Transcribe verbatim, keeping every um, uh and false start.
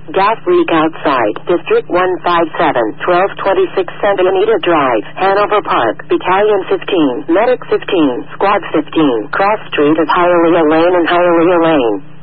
Gas leak outside. District one five seven, twelve twenty-six Santa Anita Drive, Hanover Park. Battalion fifteen, Medic fifteen, Squad fifteen. Cross Street of Hialeah Lane and Hialeah Lane.